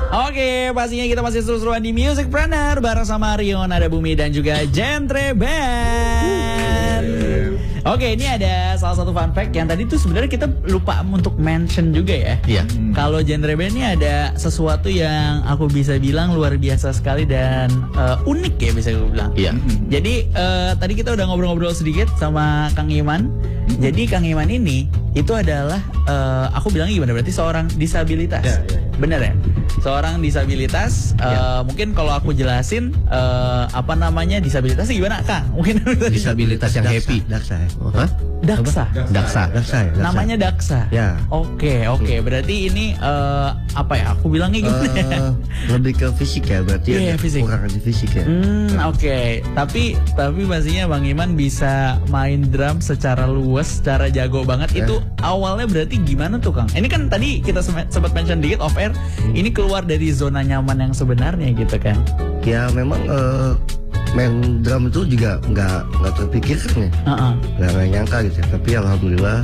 Oke, pastinya kita masih seru-seruan di Musicpreneur bareng sama Rion, ada Bumi dan juga Genre Band. Oke, ini ada salah satu fun fact yang tadi tuh sebenarnya kita lupa untuk mention juga ya. Iya. Kalau Genre Band ini ada sesuatu yang aku bisa bilang luar biasa sekali dan unik ya bisa gue bilang. Iya. Jadi tadi kita udah ngobrol-ngobrol sedikit sama Kang Iman. Jadi Kang Iman ini itu adalah aku bilangnya gimana, berarti seorang disabilitas. Ya. Bener ya? Seorang disabilitas. Mungkin kalau aku jelasin apa namanya disabilitasnya gimana Kang? Mungkin Disabilitas yang happy. Daksa ya? Hah? Daksa. Daksa. Daksa ya? Daksa. Namanya Daksa. Ya. Oke. Berarti ini apa ya? Aku bilangnya gimana? Lebih ke fisik ya, berarti Iya, fisik. kurang di fisik ya. Oke. Tapi pastinya Bang Iman bisa main drum secara luas, secara jago banget. Itu awalnya berarti gimana tuh Kang? Ini kan tadi kita sempat mention dikit off air. Ini keluar dari zona nyaman yang sebenarnya gitu kan? Ya memang main drum itu juga nggak terpikirkan ya, nggak nyangka gitu ya. Tapi alhamdulillah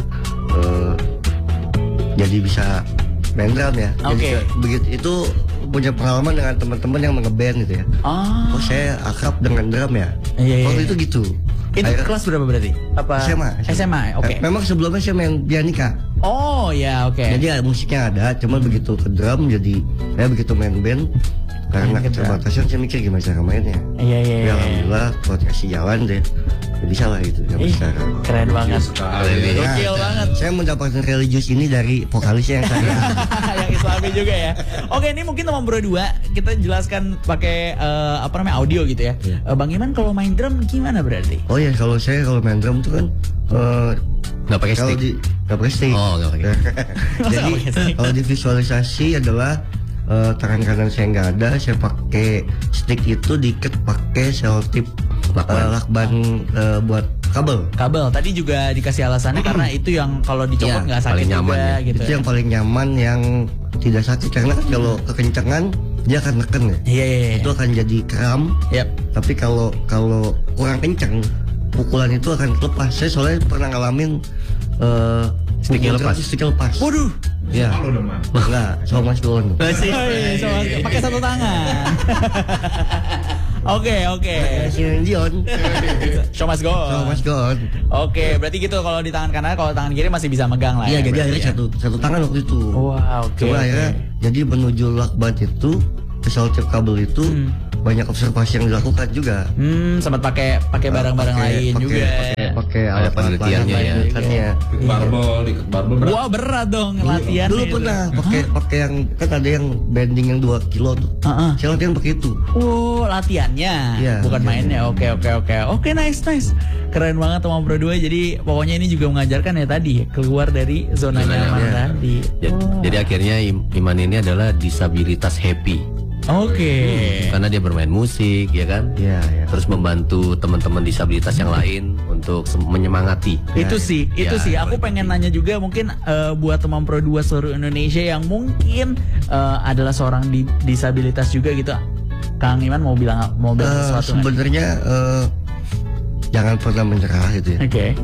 jadi bisa main drum ya. Oke. Jadi begitu itu punya pengalaman dengan teman-teman yang ngeband gitu ya. Oh saya akrab dengan drum ya. Iya. Waktu itu gitu. Itu kelas berapa berarti? Apa? SMA. Oke. Memang sebelumnya saya main pianika. Oh ya, oke. Jadi musiknya ada, cuman begitu ke drum jadi saya begitu main band karena keterbatasan saya mikir gimana cara mainnya. Iya. Ya alhamdulillah kalau dikasih jalan deh bisa lah itu zaman sekarang. Keren banget. Gokil banget. Saya mendapatkan religius ini dari vokalisnya yang saya yang Islami juga ya. Oke, ini mungkin nomor bro 2 kita jelaskan pakai apa namanya audio gitu ya. Bang Iman kalau main drum gimana berarti? Oh ya kalau main drum itu kan Nggak pakai stick. Nggak pakai stick. Oh, nggak pakai. Jadi kalau divisualisasi adalah tangan kanan saya nggak ada, saya pakai stick itu diikat pakai selotip lakban buat kabel. Tadi juga dikasih alasannya karena itu yang kalau dicopot nggak sakit juga ya. gitu. Itu yang paling nyaman, yang tidak sakit karena kalau kekencangan dia akan neken ya. Iya. Itu akan jadi kram. Tapi kalau kurang kencang pukulan itu akan lepas. Saya soalnya pernah ngalamin sticknya lepas. Waduh. Ya. Enggak, sama Mas Don. Pakai satu tangan. Oke. Dion. Show must go. Oke, berarti gitu kalau di tangan kanan, kalau tangan kiri masih bisa megang lah. Iya, ya, jadi akhirnya satu tangan waktu itu. Wah, oke. Coba akhirnya jadi menuju lakban itu, ke selotip kabel itu banyak observasi yang dilakukan juga. Sempat pakai barang-barang lain juga. Pakai alat penelitiannya ya. Barbel. Wah, berat dong latihan. Dulu pernah pakai yang kan ada yang bending yang 2 kilo tuh. Saya latihan pakai itu. Oh, latihannya. Bukan mainnya. Oke. Oke, nice. Keren banget sama Bro 2. Jadi pokoknya ini juga mengajarkan ya tadi keluar dari zona nyaman tadi. Jadi akhirnya Iman ini adalah disabilitas happy. Oke. Karena dia bermain musik, ya kan? Iya. Terus membantu teman-teman disabilitas yang lain untuk menyemangati. Itu sih. Aku pengen nanya juga mungkin buat teman Pro 2 seluruh Indonesia yang mungkin adalah seorang disabilitas juga gitu. Kang Iman mau bilang sesuatu? Sebenarnya jangan pernah menyerah gitu ya. Oke.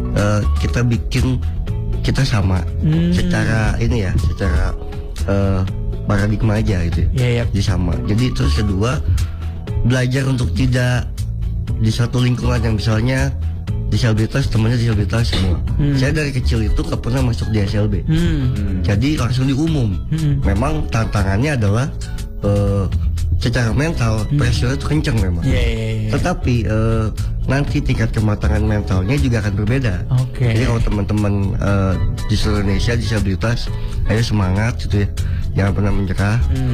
Kita sama secara ini ya, secara paradigma aja gitu ya. Jadi sama. Jadi terus kedua, belajar untuk tidak di satu lingkungan yang misalnya disabilitas, temannya disabilitas semua. Saya dari kecil itu gak pernah masuk di SLB. Jadi langsung di umum. Memang tantangannya adalah secara mental pressure itu kenceng memang. Tetapi nanti tingkat kematangan mentalnya juga akan berbeda. Jadi kalau teman-teman di seluruh Indonesia disabilitas, ayo semangat gitu ya. Jangan pernah menyerah.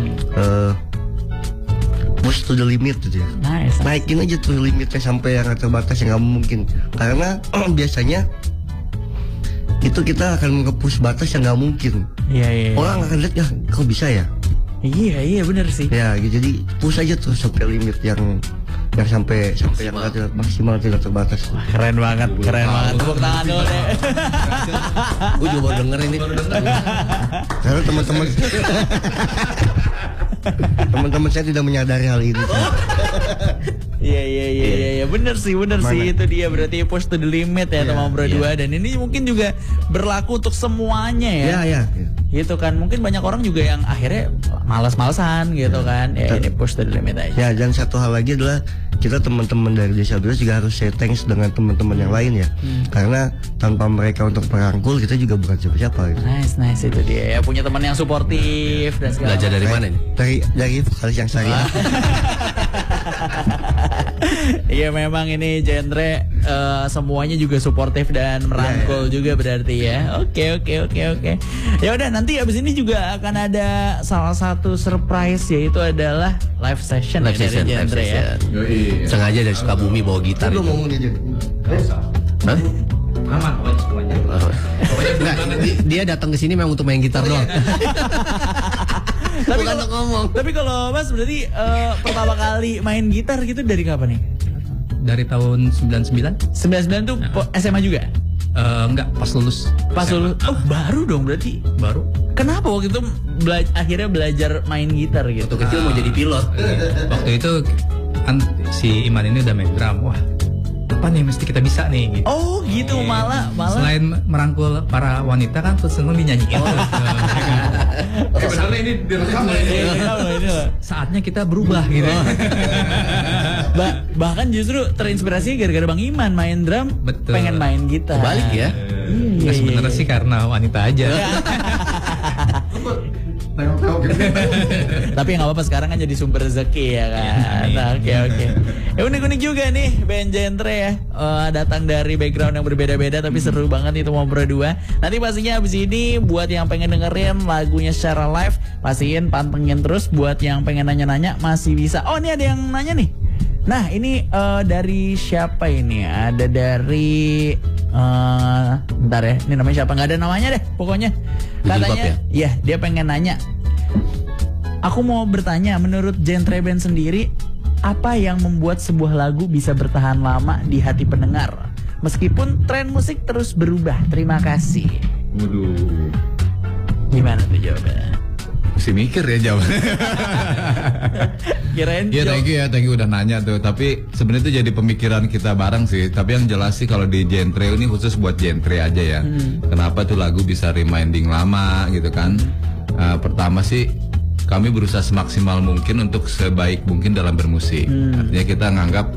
Push to the limit gitu ya. Naikin aja tuh limitnya sampai yang terbatas yang nggak mungkin. Karena biasanya itu kita akan nge-push batas yang nggak mungkin. Orang akan lihat ya, kok bisa ya? Iya benar sih. Ya, jadi push aja tuh sampai limit yang sampai yang maksimal tidak terbatas. Wah, keren banget. Tepuk tangan dulu deh. Gue juga baru denger ini. Karena teman-teman saya tidak menyadari hal ini. Iya, bener sih itu dia berarti push to the limit ya teman Bro 2 dan ini mungkin juga berlaku untuk semuanya ya. Iya. Gitu kan mungkin banyak orang juga yang akhirnya malas-malasan gitu kan. Ya ini push to the limit aja. Ya, dan satu hal lagi adalah kita teman-teman dari disabilitas juga harus say thanks dengan teman-teman yang lain ya. Karena tanpa mereka untuk merangkul kita juga bukan siapa-siapa gitu. Nice itu dia ya, punya teman yang suportif dan segala. Belajar dari mana nih? Dari vokalis yang saya. Iya memang ini genre semuanya juga suportif dan merangkul juga berarti ya. Oke. Ya udah, nanti abis ini juga akan ada salah satu surprise, yaitu adalah live session dari genre ya. Sengaja dari Sukabumi bawa gitar itu. Hah? Aman pokoknya semuanya. Dia datang ke sini memang untuk main gitar doang. Tapi kalau Mas berarti pertama kali main gitar gitu dari kapan nih? Dari tahun 99. 99 tuh SMA juga? Enggak, pas lulus. Oh, baru dong berarti. Baru. Kenapa waktu itu akhirnya belajar main gitar gitu? Waktu kecil mau jadi pilot. Waktu itu kan si Iman ini udah main drum. Wah, apa nih mesti kita bisa nih gitu. Oh gitu, malah Selain merangkul para wanita kan tuh seneng dinyanyiin. Sebenarnya ini direkam ini. Saatnya kita berubah gitu. Bahkan justru terinspirasi gara-gara Bang Iman main drum. Betul. Pengen main gitar. Balik ya. Iya, sebenarnya sih karena wanita aja. Tapi nggak apa-apa, sekarang kan jadi sumber rezeki ya kan. Nah, oke. Ya unik-unik juga nih band genre ya. Datang dari background yang berbeda-beda tapi seru banget itu mau berdua. Nanti pastinya abis ini buat yang pengen dengerin lagunya secara live, pastiin pantengin terus. Buat yang pengen nanya-nanya masih bisa. Oh, ini ada yang nanya nih. Nah, ini dari siapa ini? Ada dari bentar ya, ini namanya siapa? Nggak ada namanya deh, pokoknya. Katanya, ya dia pengen nanya. Aku mau bertanya, menurut genre band sendiri, apa yang membuat sebuah lagu bisa bertahan lama di hati pendengar, meskipun tren musik terus berubah? Terima kasih. Waduh. Gimana tuh jawabannya? Mesti mikir ya jawabannya. Kirain. Iya, thank you udah nanya tuh. Tapi sebenarnya itu jadi pemikiran kita bareng sih. Tapi yang jelas sih kalau di genre ini khusus buat genre aja ya. Kenapa tuh lagu bisa reminding lama gitu kan? Pertama sih kami berusaha semaksimal mungkin untuk sebaik mungkin dalam bermusik. Artinya kita nganggap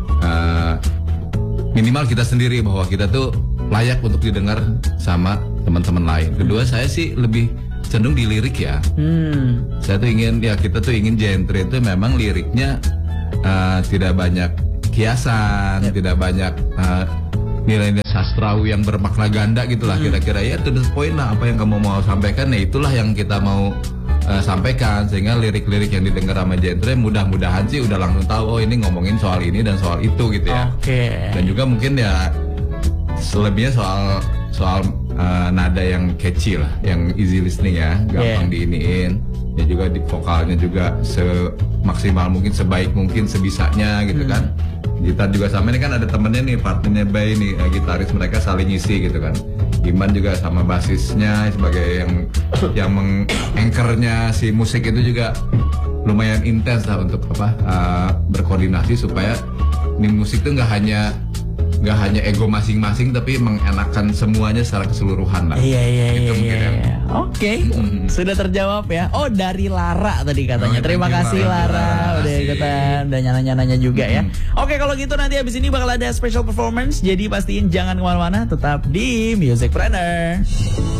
minimal kita sendiri bahwa kita tuh layak untuk didengar sama teman-teman lain. Kedua, saya sih lebih cenderung di lirik ya. Saya tuh ingin, ya kita tuh ingin genre itu memang liriknya tidak banyak kiasan, tidak banyak nilai-nilai sastrawi yang bermakna ganda gitulah. Kira-kira ya to the point lah apa yang kamu mau sampaikan. Ya itulah yang kita mau sampaikan, sehingga lirik-lirik yang didengar sama genre mudah-mudahan sih udah langsung tahu, oh ini ngomongin soal ini dan soal itu gitu ya. Dan juga mungkin ya selebihnya soal nada yang catchy lah, yang easy listening ya, gampang diiniin. Ya juga di vokalnya juga semaksimal mungkin, sebaik mungkin, sebisanya gitu kan. Gitar juga sama, ini kan ada temennya nih, partnernya Bay nih, gitaris, mereka saling ngisi gitu kan. Iman juga sama basisnya sebagai yang meng-anchornya si musik itu juga lumayan intens lah untuk berkoordinasi supaya ini musik tuh nggak hanya ego masing-masing tapi mengenakan semuanya secara keseluruhan lah. Iya. Oke. Sudah terjawab ya. Oh, dari Lara tadi katanya. Terima kasih Lara udah ikutan, udah nanya-nanya juga ya. Oke, kalau gitu nanti abis ini bakal ada special performance. Jadi pastiin jangan kemana-mana, tetap di Musicpreneur.